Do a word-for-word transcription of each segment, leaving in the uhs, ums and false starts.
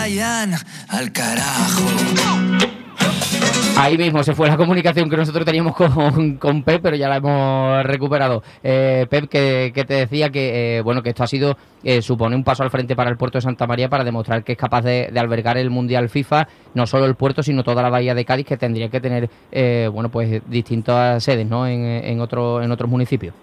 vayan al carajo. Ahí mismo se fue la comunicación que nosotros teníamos con, con Pep, pero ya la hemos recuperado. Eh, Pep, que, que te decía que eh, bueno que esto ha sido, eh, supone un paso al frente para el puerto de Santa María para demostrar que es capaz de, de albergar el Mundial FIFA, no solo el puerto, sino toda la bahía de Cádiz, que tendría que tener eh, bueno pues distintas sedes, ¿no? En, en, otro, en otros municipios.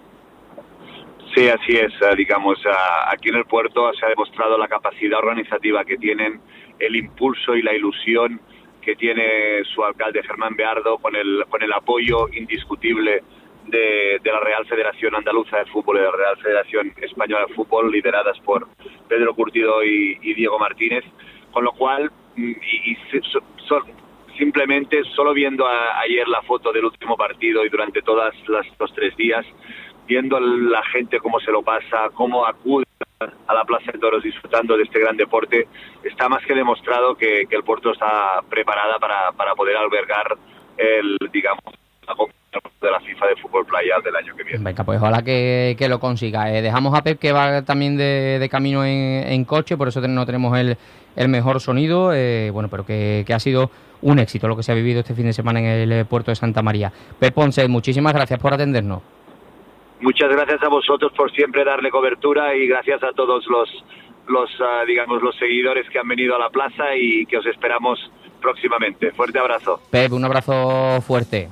Sí, así es. Digamos, aquí en el puerto se ha demostrado la capacidad organizativa que tienen, el impulso y la ilusión que tiene su alcalde Germán Beardo, con el con el apoyo indiscutible de, de la Real Federación Andaluza de Fútbol y de la Real Federación Española de Fútbol, lideradas por Pedro Curtido y, y Diego Martínez, con lo cual, y, y so, so, simplemente solo viendo a, ayer la foto del último partido y durante todos los tres días, viendo a la gente cómo se lo pasa, cómo acude a la Plaza de Toros disfrutando de este gran deporte, está más que demostrado que, que el puerto está preparada para, para poder albergar el, digamos, la competición de la FIFA de fútbol playa del año que viene. Venga, pues ojalá que, que lo consiga. Eh, dejamos a Pep, que va también de, de camino en, en coche, por eso no tenemos el, el mejor sonido, eh, bueno, pero que, que ha sido un éxito lo que se ha vivido este fin de semana en el puerto de Santa María. Pep Ponce, muchísimas gracias por atendernos. Muchas gracias a vosotros por siempre darle cobertura, y gracias a todos los, los uh, digamos, los seguidores que han venido a la plaza y que os esperamos próximamente. Fuerte abrazo. Pep, un abrazo fuerte.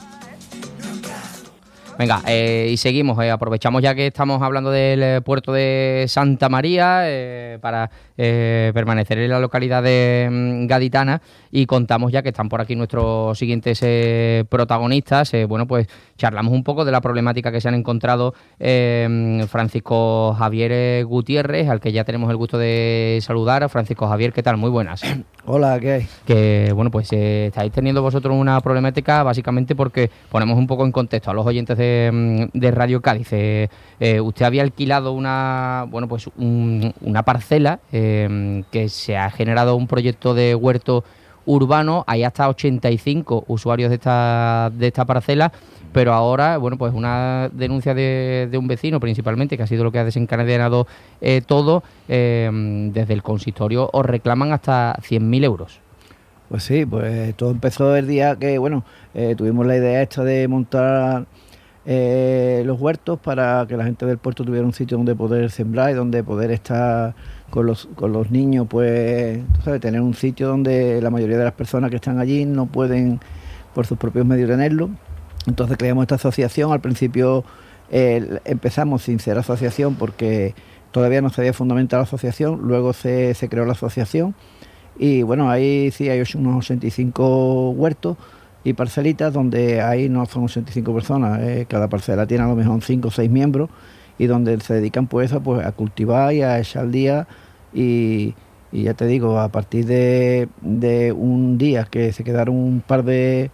Venga, eh, y seguimos, eh, aprovechamos ya que estamos hablando del eh, puerto de Santa María eh, para eh, permanecer en la localidad de mm, gaditana, y contamos ya que están por aquí nuestros siguientes eh, protagonistas. Eh, bueno, pues charlamos un poco de la problemática que se han encontrado eh, Francisco Javier Gutiérrez, al que ya tenemos el gusto de saludar. Francisco Javier, ¿qué tal? Muy buenas. Hola, ¿qué hay? Que, bueno, pues eh, estáis teniendo vosotros una problemática básicamente porque ponemos un poco en contexto a los oyentes de, de Radio Cádiz. Eh, eh, usted había alquilado una, bueno, pues un, una parcela eh, que se ha generado un proyecto de huerto urbano. Hay hasta ochenta y cinco usuarios de esta, de esta parcela, pero ahora, bueno, pues una denuncia de, de un vecino principalmente, que ha sido lo que ha desencadenado eh, todo, eh, desde el consistorio os reclaman hasta cien mil euros. Pues sí, pues todo empezó el día que, bueno, eh, tuvimos la idea esta de montar eh, los huertos para que la gente del puerto tuviera un sitio donde poder sembrar y donde poder estar con los con los niños, pues, tú sabes, tener un sitio donde la mayoría de las personas que están allí no pueden por sus propios medios tenerlo. Entonces creamos esta asociación. Al principio eh, empezamos sin ser asociación porque todavía no se había fundamentado la asociación, luego se, se creó la asociación y bueno, ahí sí hay unos ochenta y cinco huertos y parcelitas donde ahí no son ochenta y cinco personas, eh, cada parcela tiene a lo mejor cinco o seis miembros y donde se dedican pues a, pues, a cultivar y a echar día y, y ya te digo, a partir de, de un día que se quedaron un par de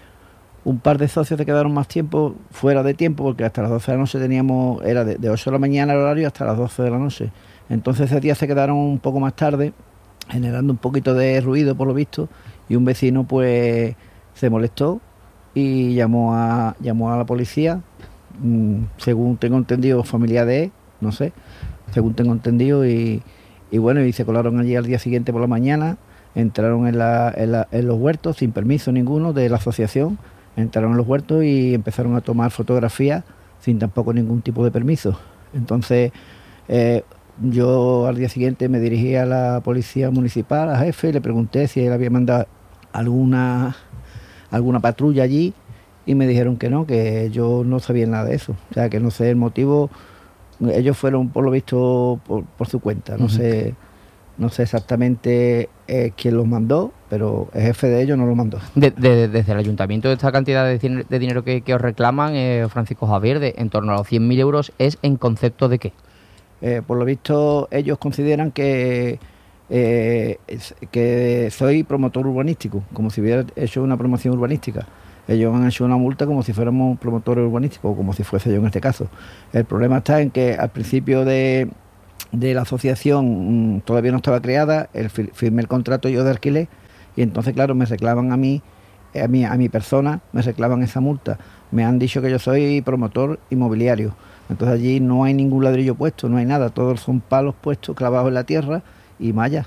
un par de socios se quedaron más tiempo fuera de tiempo, porque hasta las doce de la noche teníamos, era de, de ocho de la mañana el horario hasta las doce de la noche. Entonces ese día se quedaron un poco más tarde, generando un poquito de ruido por lo visto, y un vecino pues se molestó y llamó a llamó a la policía, mmm, según tengo entendido, familia de él, no sé, según tengo entendido, y, y bueno, y se colaron allí al día siguiente por la mañana, entraron en, la, en, la, en los huertos sin permiso ninguno de la asociación. Entraron en los huertos y empezaron a tomar fotografías sin tampoco ningún tipo de permiso. Entonces, eh, yo al día siguiente me dirigí a la policía municipal, a jefe, y le pregunté si él había mandado alguna, alguna patrulla allí, y me dijeron que no, que yo no sabía nada de eso. O sea, que no sé el motivo. Ellos fueron, por lo visto, por, por su cuenta. No uh-huh. sé... No sé exactamente eh, quién los mandó, pero el jefe de ellos no los mandó. De, de, desde el ayuntamiento, de esta cantidad de, cien, de dinero que, que os reclaman, eh, Francisco Javier, de en torno a los cien mil euros, ¿es en concepto de qué? Eh, por lo visto, ellos consideran que, eh, que soy promotor urbanístico, como si hubiera hecho una promoción urbanística. Ellos han hecho una multa como si fuéramos promotores urbanísticos, o como si fuese yo en este caso. El problema está en que al principio de... de la asociación todavía no estaba creada, el, firmé el contrato yo de alquiler, y entonces claro, me reclaman a mí, a mí, a mi persona, me reclaman esa multa. Me han dicho que yo soy promotor inmobiliario, entonces allí no hay ningún ladrillo puesto, no hay nada, todos son palos puestos, clavados en la tierra y mallas.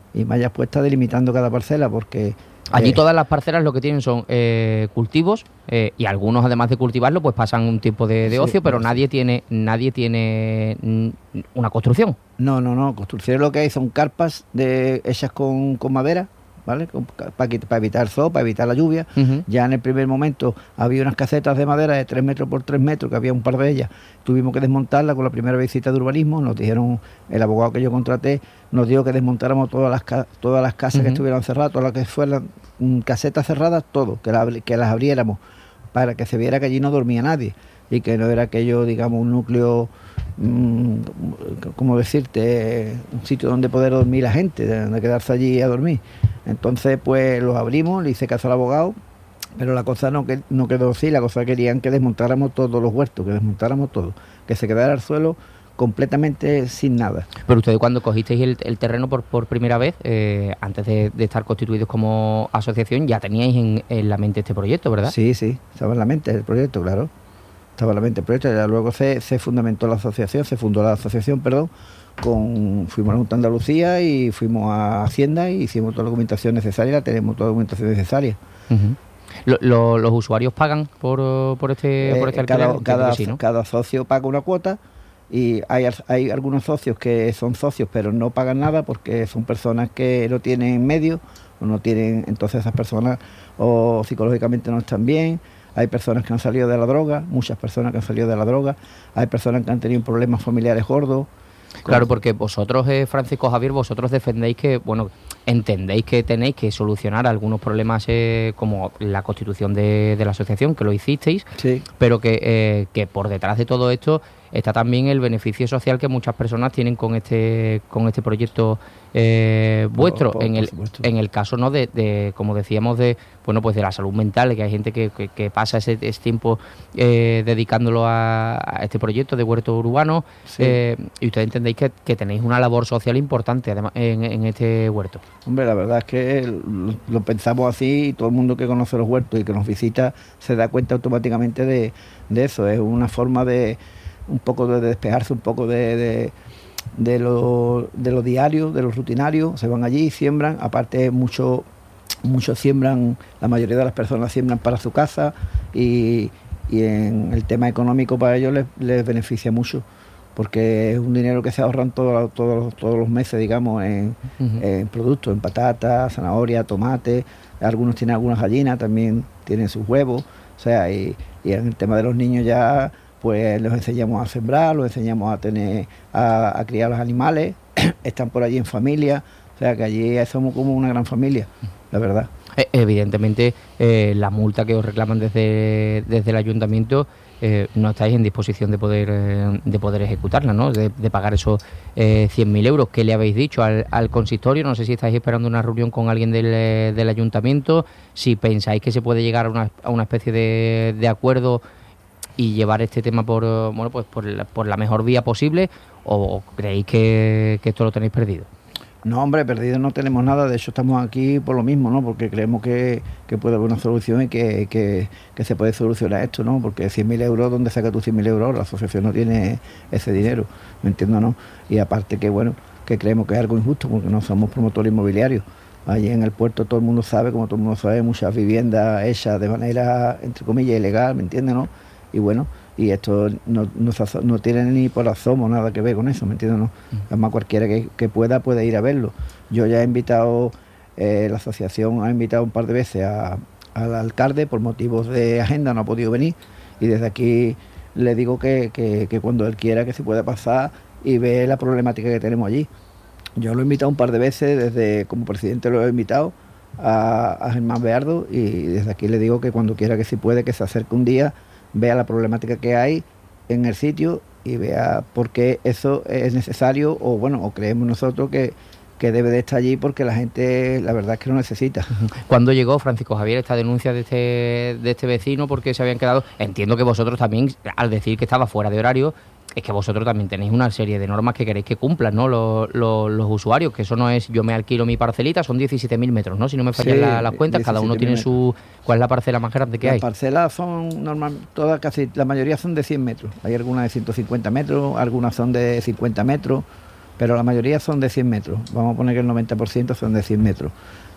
y mallas puestas delimitando cada parcela, porque... Allí eh, todas las parcelas lo que tienen son eh, cultivos eh, y algunos, además de cultivarlo, pues pasan un tiempo de, de Sí, ocio, pero sí. nadie tiene nadie tiene mm, una construcción. No, no, no, construcciones lo que hay son carpas de, hechas con, con madera, ¿vale? Para evitar el sol, para evitar la lluvia. Uh-huh. Ya en el primer momento había unas casetas de madera de tres metros por tres metros, que había un par de ellas. Tuvimos que desmontarla con la primera visita de urbanismo. Nos dijeron, el abogado que yo contraté, nos dijo que desmontáramos todas las ca- todas las casas Uh-huh. que estuvieran cerradas, todas las que fueran mm, casetas cerradas, todo, que, la, que las abriéramos, para que se viera que allí no dormía nadie y que no era aquello, digamos, un núcleo, mmm, como decirte, un sitio donde poder dormir la gente, donde quedarse allí a dormir. Entonces, pues los abrimos, le hice caso al abogado, pero la cosa no, que, no quedó así, la cosa querían que desmontáramos todos los huertos, que desmontáramos todo, que se quedara el suelo completamente sin nada. Pero ustedes, cuando cogisteis el, el terreno por, por primera vez, eh, antes de, de estar constituidos como asociación, ya teníais en, en la mente este proyecto, ¿verdad? Sí, sí, estaba en la mente el proyecto, claro. Estaba en la mente el proyecto. Ya luego se, se fundamentó la asociación, se fundó la asociación, perdón, con fuimos a la Junta de Andalucía y fuimos a Hacienda y hicimos toda la documentación necesaria, tenemos toda la documentación necesaria. Uh-huh. Lo, lo, ¿Los usuarios pagan por, por este, por este Eh, alquiler? cada, Entiendo cada, que sí, ¿no? cada socio paga una cuota y hay, hay algunos socios que son socios pero no pagan nada porque son personas que no tienen medios o no tienen, entonces esas personas o psicológicamente no están bien. Hay personas que han salido de la droga, muchas personas que han salido de la droga, hay personas que han tenido problemas familiares gordos. Claro, porque vosotros, eh, Francisco Javier, vosotros defendéis que, bueno, entendéis que tenéis que solucionar algunos problemas eh, como la constitución de, de la asociación, que lo hicisteis, Sí. pero que, eh, que por detrás de todo esto está también el beneficio social que muchas personas tienen con este con este proyecto eh, vuestro. Por- por- en el por supuesto. en el caso, no de, de, como decíamos, de bueno pues de la salud mental, de que hay gente que, que, que pasa ese, ese tiempo eh, dedicándolo a, a este proyecto de huerto urbano. Sí. Eh, y ustedes entendéis que, que tenéis una labor social importante además en, en este huerto. Hombre, la verdad es que lo, lo pensamos así y todo el mundo que conoce los huertos y que nos visita se da cuenta automáticamente de, de eso. Es una forma de un poco de despejarse un poco de, de, de, lo, de lo diario, de lo rutinario. Se van allí, siembran, aparte muchos muchos siembran, la mayoría de las personas siembran para su casa y, y en el tema económico para ellos les, les beneficia mucho, porque es un dinero que se ahorran todos todos todos los meses, digamos, en, Uh-huh. en productos, en patatas, zanahoria, tomate. Algunos tienen algunas gallinas, también tienen sus huevos. O sea, y, y en el tema de los niños ya, pues los enseñamos a sembrar, los enseñamos a tener, a, a criar los animales. Están por allí en familia. O sea, que allí somos como una gran familia, la verdad. Eh, Evidentemente, eh, la multa que os reclaman desde, desde el ayuntamiento, eh, no estáis en disposición de poder eh, de poder ejecutarla, ¿no? De, de pagar esos eh, cien mil euros. ¿Qué le habéis dicho al, al consistorio? No sé si estáis esperando una reunión con alguien del, eh, del ayuntamiento, si pensáis que se puede llegar a una, a una especie de, de acuerdo y llevar este tema por eh, bueno pues por la, por la mejor vía posible, o creéis que, que esto lo tenéis perdido. No, hombre, perdido no tenemos nada, de hecho estamos aquí por lo mismo, ¿no? Porque creemos que, que puede haber una solución y que, que, que se puede solucionar esto, ¿no? Porque cien mil euros, ¿dónde saca tú cien mil euros? La asociación no tiene ese dinero, ¿me entiendes, no? Y aparte que, bueno, que creemos que es algo injusto porque no somos promotores inmobiliarios. Allí en el puerto todo el mundo sabe, como todo el mundo sabe, muchas viviendas hechas de manera, entre comillas, ilegal, ¿me entiendes, no? Y bueno, y esto no, no, no tiene ni por asomo nada que ver con eso, ¿me entiendes? No? Además, cualquiera que, que pueda puede ir a verlo. Yo ya he invitado, eh, la asociación ha invitado un par de veces a, al alcalde, por motivos de agenda no ha podido venir, y desde aquí le digo que, que, que cuando él quiera que se pueda pasar y ve la problemática que tenemos allí. Yo lo he invitado un par de veces, desde como presidente lo he invitado a, a Germán Beardo, y desde aquí le digo que cuando quiera que se puede, que se acerque un día, vea la problemática que hay en el sitio y vea por qué eso es necesario, o bueno, o creemos nosotros que, que debe de estar allí porque la gente, la verdad es que lo necesita. ¿Cuándo llegó, Francisco Javier, esta denuncia de este, de este vecino porque se habían quedado? Entiendo que vosotros también, al decir que estaba fuera de horario, es que vosotros también tenéis una serie de normas que queréis que cumplan, ¿no? Los, los, los usuarios, que eso no es yo me alquilo mi parcelita, son diecisiete mil metros, ¿no? Si no me fallan Sí, la, las cuentas, cada uno tiene su... ¿Cuál es la parcela más grande que Las hay? parcelas son normal, todas casi, la mayoría son de cien metros. Hay algunas de ciento cincuenta metros, algunas son de cincuenta metros. pero la mayoría son de cien metros. Vamos a poner que el noventa por ciento son de cien metros.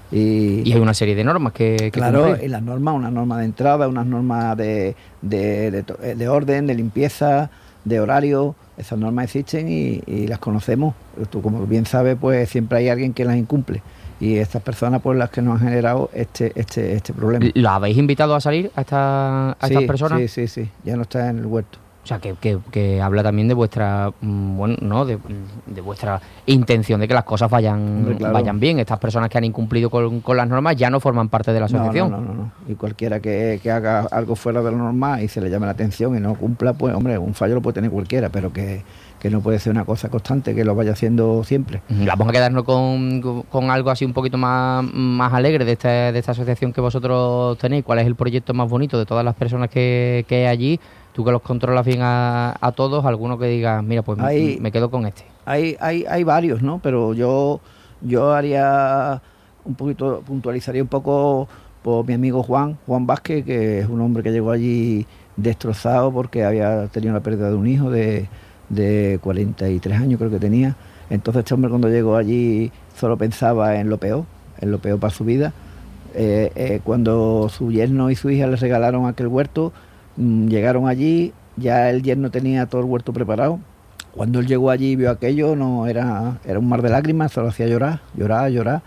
Y, y hay una serie de normas que, que claro, cumplir. y las normas, unas normas de entrada, unas normas de, de, de, de, de orden, de limpieza, de horario. Esas normas existen y, y las conocemos. Tú, como bien sabes, pues siempre hay alguien que las incumple. Y estas personas, pues, las que nos han generado este este este problema. ¿Lo habéis invitado a salir a, esta, a sí, estas personas? Sí, sí, sí. Ya no está en el huerto. O sea, que, que, que habla también de vuestra, bueno, no, de, de vuestra intención de que las cosas vayan Hombre, claro. vayan bien. Estas personas que han incumplido con, con las normas ya no forman parte de la asociación. No, no, no, no, no. Y cualquiera que, que haga algo fuera de lo normal y se le llame la atención y no cumpla, pues, hombre, un fallo lo puede tener cualquiera, pero que, que no puede ser una cosa constante, que lo vaya haciendo siempre. Vamos a quedarnos con, con, con algo así un poquito más, más alegre de esta, de esta asociación que vosotros tenéis. ¿Cuál es el proyecto más bonito de todas las personas que, que hay allí? Tú que los controlas bien a, a todos, alguno que diga, mira, pues hay, me quedo con este. Hay, hay, hay varios, ¿no? Pero yo, yo haría un poquito, puntualizaría un poco por mi amigo Juan, Juan Vázquez, que es un hombre que llegó allí destrozado porque había tenido la pérdida de un hijo de, de cuarenta y tres años, creo que tenía. Entonces este hombre, cuando llegó allí, solo pensaba en lo peor, en lo peor para su vida. Eh, eh, cuando su yerno y su hija le regalaron aquel huerto, llegaron allí, ya el yerno tenía todo el huerto preparado. Cuando él llegó allí y vio aquello, no era, era un mar de lágrimas, solo hacía llorar, llorar, llorar.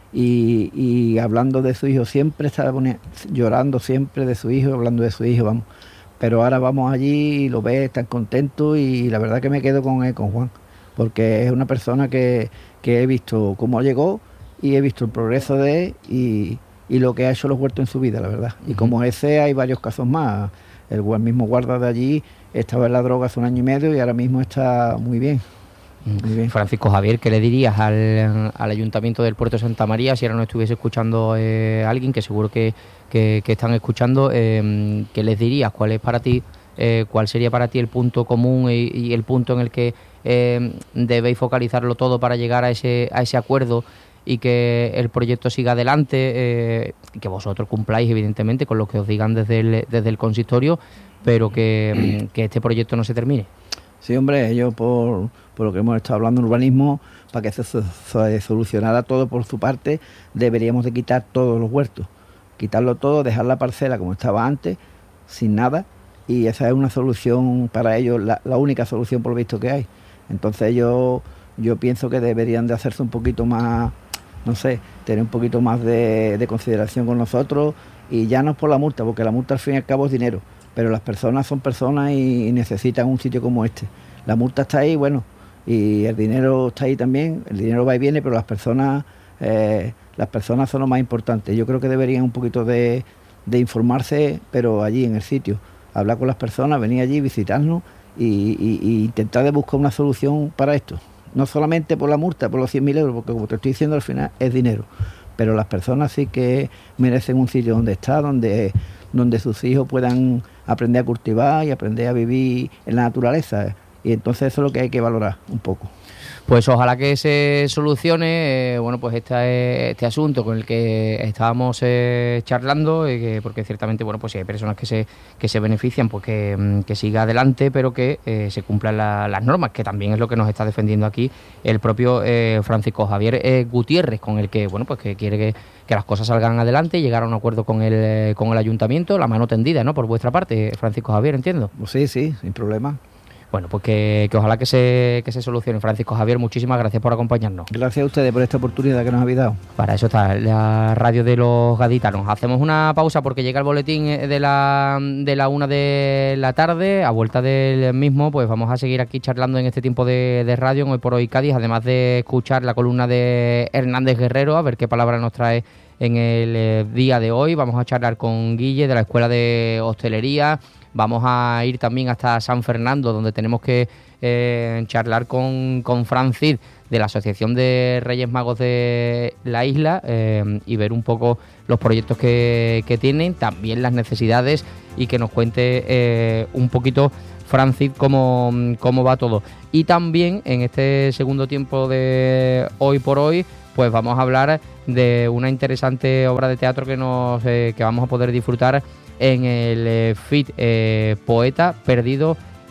Y, y hablando de su hijo, siempre estaba poniendo, llorando siempre de su hijo, hablando de su hijo, vamos. Pero ahora vamos allí y lo ve, tan contento, y la verdad que me quedo con él, con Juan, porque es una persona que, que he visto cómo llegó y he visto el progreso de él y, y lo que ha hecho los huertos en su vida, la verdad. Y como ese hay varios casos más. El mismo guarda de allí estaba en la droga hace un año y medio y ahora mismo está muy bien. Muy bien. Francisco Javier, ¿qué le dirías al, al Ayuntamiento del Puerto de Santa María si ahora no estuviese escuchando eh, alguien, que seguro que, que, que están escuchando? Eh, ¿Qué les dirías? ¿Cuál es para ti, eh, cuál sería para ti el punto común y, y el punto en el que eh, debéis focalizarlo todo para llegar a ese, a ese acuerdo y que el proyecto siga adelante, eh, y que vosotros cumpláis evidentemente con lo que os digan desde el, desde el consistorio, pero que, que este proyecto no se termine? Sí, hombre, ellos por, por lo que hemos estado hablando en urbanismo, para que se, se solucionara todo por su parte, deberíamos de quitar todos los huertos, quitarlo todo, dejar la parcela como estaba antes, sin nada, y esa es una solución para ellos, la, la única solución por lo visto que hay. Entonces yo, yo pienso que deberían de hacerse un poquito más, no sé, tener un poquito más de, de consideración con nosotros, y ya no es por la multa, porque la multa al fin y al cabo es dinero, pero las personas son personas y, y necesitan un sitio como este. La multa está ahí, bueno, y el dinero está ahí también, el dinero va y viene, pero las personas eh, las personas son lo más importante. Yo creo que deberían un poquito de, de informarse, pero allí en el sitio, hablar con las personas, venir allí, visitarnos y, y, y intentar de buscar una solución para esto. No solamente por la multa, por los cien mil euros, porque como te estoy diciendo, al final es dinero. Pero las personas sí que merecen un sitio donde estar, donde, donde sus hijos puedan aprender a cultivar y aprender a vivir en la naturaleza. Y entonces eso es lo que hay que valorar un poco. Pues ojalá que se solucione, eh, bueno, pues este, este asunto con el que estábamos eh, charlando, eh, que, porque ciertamente, bueno, pues si hay personas que se que se benefician, pues que, que siga adelante, pero que eh, se cumplan la, las normas, que también es lo que nos está defendiendo aquí el propio eh, Francisco Javier eh, Gutiérrez, con el que, bueno, pues que quiere que, que las cosas salgan adelante y llegar a un acuerdo con el, eh, con el ayuntamiento, la mano tendida, ¿no?, por vuestra parte, Francisco Javier, entiendo. Pues sí, sí, sin problema. Bueno, pues que, que ojalá que se, que se solucione. Francisco Javier, muchísimas gracias por acompañarnos. Gracias a ustedes por esta oportunidad que nos habéis dado. Para eso está la radio de los gaditanos. Hacemos una pausa porque llega el boletín de la, de la una de la tarde. A vuelta del mismo, pues vamos a seguir aquí charlando en este tiempo de, de radio en Hoy por Hoy Cádiz, además de escuchar la columna de Hernández Guerrero, a ver qué palabra nos trae en el eh, día de hoy. Vamos a charlar con Guille de la Escuela de Hostelería. Vamos a ir también hasta San Fernando, donde tenemos que eh, charlar con, con Francis de la Asociación de Reyes Magos de la isla eh, y ver un poco los proyectos que, que tienen, también las necesidades, y que nos cuente eh, un poquito Francis cómo, cómo va todo. Y también en este segundo tiempo de Hoy por Hoy, pues vamos a hablar de una interesante obra de teatro que, nos, eh, que vamos a poder disfrutar en el eh, F I T eh, Poeta Perdido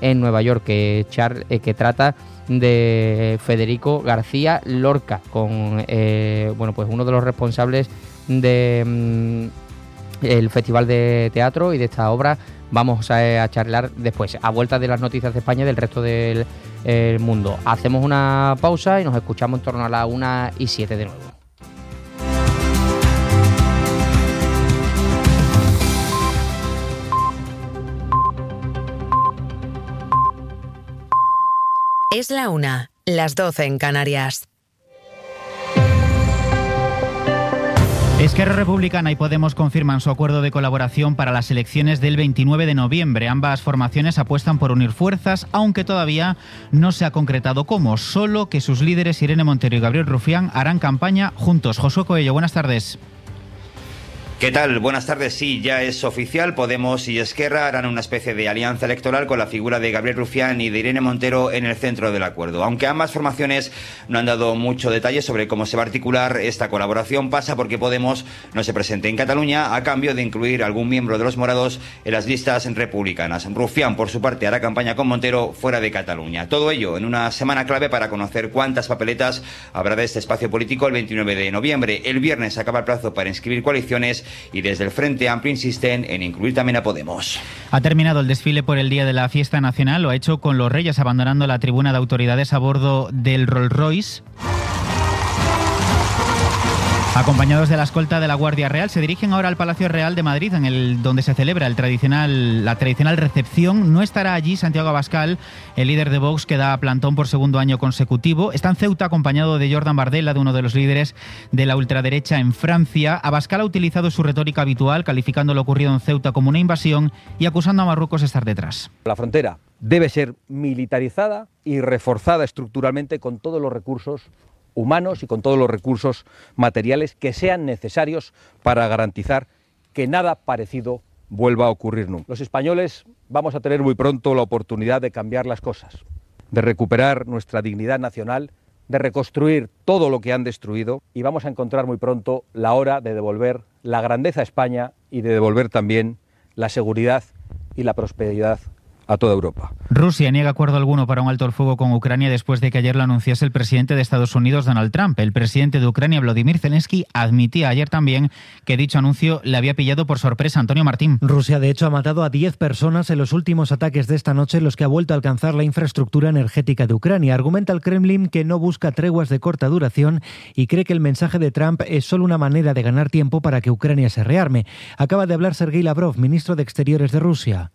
en Nueva York, que, char, eh, que trata de Federico García Lorca, con eh, bueno, pues uno de los responsables de mm, el Festival de Teatro y de esta obra. Vamos a, a charlar después, a vuelta de las noticias de España y del resto del el mundo. Hacemos una pausa y nos escuchamos en torno a las una y siete de nuevo. Es la una, las doce en Canarias. Esquerra Republicana y Podemos confirman su acuerdo de colaboración para las elecciones del veintinueve de noviembre. Ambas formaciones apuestan por unir fuerzas, aunque todavía no se ha concretado cómo. Solo que sus líderes Irene Montero y Gabriel Rufián harán campaña juntos. Josué Coello, buenas tardes. ¿Qué tal? Buenas tardes. Sí, ya es oficial. Podemos y Esquerra harán una especie de alianza electoral con la figura de Gabriel Rufián y de Irene Montero en el centro del acuerdo. Aunque ambas formaciones no han dado mucho detalle sobre cómo se va a articular esta colaboración, pasa porque Podemos no se presente en Cataluña a cambio de incluir a algún miembro de los morados en las listas republicanas. Rufián, por su parte, hará campaña con Montero fuera de Cataluña. Todo ello en una semana clave para conocer cuántas papeletas habrá de este espacio político el veintinueve de noviembre. El viernes acaba el plazo para inscribir coaliciones y desde el Frente Amplio insisten en incluir también a Podemos. Ha terminado el desfile por el Día de la Fiesta Nacional. Lo ha hecho con los Reyes abandonando la tribuna de autoridades a bordo del Rolls Royce. Acompañados de la escolta de la Guardia Real, se dirigen ahora al Palacio Real de Madrid, en el donde se celebra el tradicional, la tradicional recepción. No estará allí Santiago Abascal, el líder de Vox, que da plantón por segundo año consecutivo. Está en Ceuta acompañado de Jordan Bardella, de uno de los líderes de la ultraderecha en Francia. Abascal ha utilizado su retórica habitual, calificando lo ocurrido en Ceuta como una invasión y acusando a Marruecos de estar detrás. La frontera debe ser militarizada y reforzada estructuralmente con todos los recursos humanos y con todos los recursos materiales que sean necesarios para garantizar que nada parecido vuelva a ocurrir nunca. Los españoles vamos a tener muy pronto la oportunidad de cambiar las cosas, de recuperar nuestra dignidad nacional, de reconstruir todo lo que han destruido, y vamos a encontrar muy pronto la hora de devolver la grandeza a España y de devolver también la seguridad y la prosperidad a toda Europa. Rusia niega acuerdo alguno para un alto el fuego con Ucrania después de que ayer lo anunciase el presidente de Estados Unidos, Donald Trump. El presidente de Ucrania, Volodymyr Zelensky, admitía ayer también que dicho anuncio le había pillado por sorpresa. Antonio Martín. Rusia, de hecho, ha matado a diez personas en los últimos ataques de esta noche, en los que ha vuelto a alcanzar la infraestructura energética de Ucrania. Argumenta el Kremlin que no busca treguas de corta duración y cree que el mensaje de Trump es solo una manera de ganar tiempo para que Ucrania se rearme. Acaba de hablar Sergei Lavrov, ministro de Exteriores de Rusia.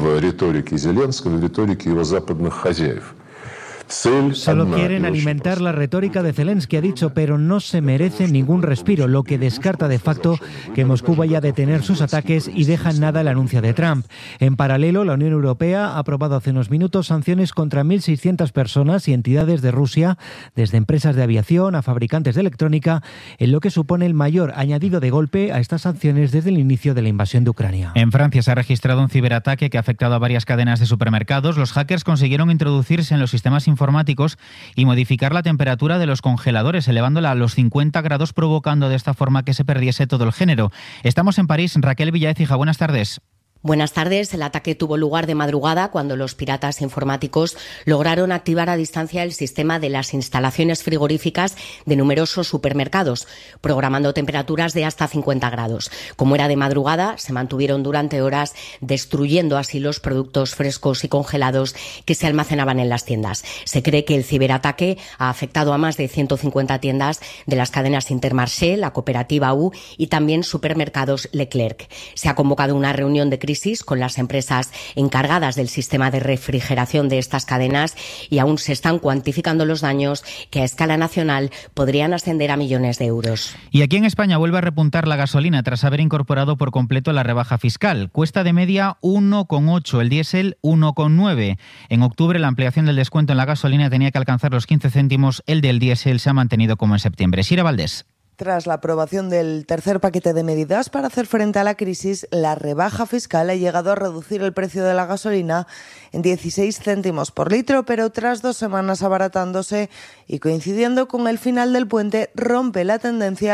Solo quieren alimentar la retórica de Zelensky, ha dicho, pero no se merece ningún respiro, lo que descarta de facto que Moscú vaya a detener sus ataques y deja en nada el anuncio de Trump. En paralelo, la Unión Europea ha aprobado hace unos minutos sanciones contra mil seiscientas personas y entidades de Rusia, desde empresas de aviación a fabricantes de electrónica, en lo que supone el mayor añadido de golpe a estas sanciones desde el inicio de la invasión de Ucrania. En Francia se ha registrado un ciberataque que ha afectado a varias cadenas de supermercados. Los hackers consiguieron introducirse en los sistemas informáticos y modificar la temperatura de los congeladores, elevándola a los cincuenta grados, provocando de esta forma que se perdiese todo el género. Estamos en París. Raquel Villaécija, buenas tardes. Buenas tardes. El ataque tuvo lugar de madrugada cuando los piratas informáticos lograron activar a distancia el sistema de las instalaciones frigoríficas de numerosos supermercados, programando temperaturas de hasta cincuenta grados. Como era de madrugada, se mantuvieron durante horas, destruyendo así los productos frescos y congelados que se almacenaban en las tiendas. Se cree que el ciberataque ha afectado a más de ciento cincuenta tiendas de las cadenas Intermarché, la cooperativa U y también supermercados Leclerc. Se ha convocado una reunión de crisis con las empresas encargadas del sistema de refrigeración de estas cadenas y aún se están cuantificando los daños que a escala nacional podrían ascender a millones de euros. Y aquí en España vuelve a repuntar la gasolina tras haber incorporado por completo la rebaja fiscal. Cuesta de media uno coma ocho, el diésel uno coma nueve. En octubre la ampliación del descuento en la gasolina tenía que alcanzar los quince céntimos, el del diésel se ha mantenido como en septiembre. Sira Valdés. Tras la aprobación del tercer paquete de medidas para hacer frente a la crisis, la rebaja fiscal ha llegado a reducir el precio de la gasolina en dieciséis céntimos por litro, pero tras dos semanas abaratándose y coincidiendo con el final del puente, rompe la tendencia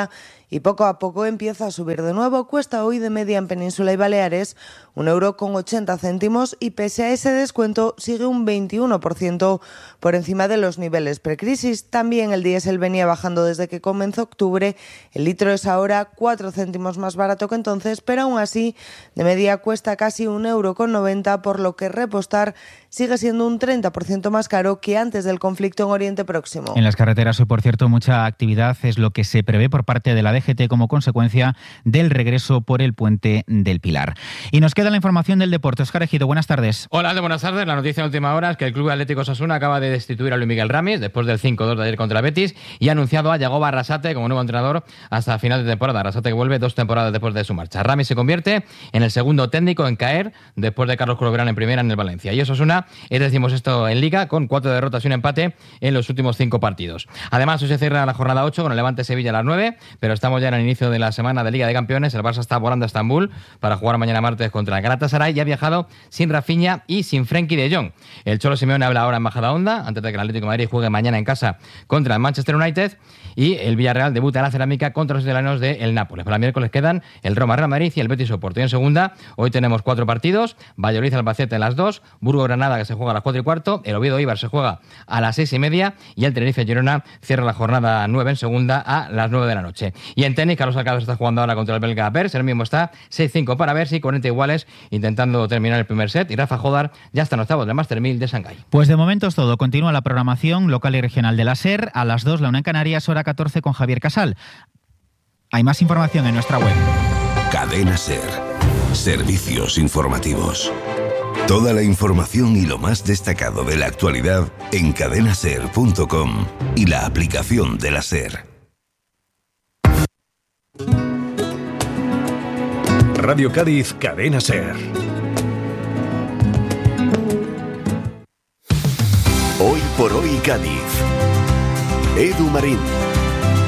y poco a poco empieza a subir de nuevo. Cuesta hoy de media en Península y Baleares un euro con ochenta céntimos y pese a ese descuento sigue un veintiuno por ciento por encima de los niveles precrisis. También el diésel venía bajando desde que comenzó octubre. El litro es ahora cuatro céntimos más barato que entonces, pero aún así de media cuesta casi un euro con noventa, por lo que repostar sigue siendo un treinta por ciento más caro que antes del conflicto en Oriente Próximo. En las carreteras hoy, por cierto, mucha actividad es lo que se prevé por parte de la D G T como consecuencia del regreso por el puente del Pilar. Y nos queda la información del deporte. Óscar Ejido, buenas tardes. Hola, de buenas tardes. La noticia de última hora es que el Club Atlético Osasuna acaba de destituir a Luis Miguel Ramis después del cinco dos de ayer contra Betis y ha anunciado a Yagoba Arrasate como nuevo entrenador hasta final de temporada. Arrasate que vuelve dos temporadas después de su marcha. Ramis se convierte en el segundo técnico en caer después de Carlos Coloverán en primera en el Valencia. Y Osasuna es decimosexto en Liga con cuatro derrotas y un empate en los últimos cinco partidos. Además, hoy se cierra la jornada ocho con el Levante Sevilla a las nueve, pero estamos ya en el inicio de la semana de Liga de Campeones. El Barça está volando a Estambul para jugar mañana martes contra el Galatasaray y ha viajado sin Rafinha y sin Frenkie de Jong. El Cholo Simeone habla ahora en Majadahonda antes de que el Atlético de Madrid juegue mañana en casa contra el Manchester United y el Villarreal debuta en la cerámica contra los italianos de el Nápoles. Para el miércoles quedan el Roma Real Madrid y el Betis Oporto. Y en segunda, hoy tenemos cuatro partidos: Valladolid Albacete en las dos, Burgos Granada que se juega a las cuatro y cuarto, el Oviedo Eibar se juega a las seis y media y el Tenerife Girona cierra la jornada nueve en segunda a las nueve de la noche. Y en tenis, Carlos Alcaraz está jugando ahora contra el belga Bers, el mismo está seis cinco para Bersi, cuarenta iguales intentando terminar el primer set, y Rafa Jodar ya está en octavos del Master mil de Shanghái. Pues de momento es todo. Continúa la programación local y regional de la SER. A las dos, la una en Canarias, hora catorce con Javier Casal. Hay más información en nuestra web. Cadena SER. Servicios informativos. Toda la información y lo más destacado de la actualidad en cadena ser punto com y la aplicación de la SER. Radio Cádiz, Cadena SER. Hoy por hoy Cádiz. Edu Marín.